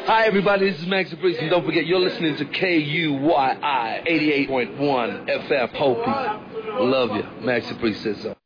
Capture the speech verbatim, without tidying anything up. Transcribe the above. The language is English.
Hi, everybody. This is Max Priest, and don't forget, you're listening to K U Y I eighty-eight point one F M Hopi. Love you. Max Priest says so.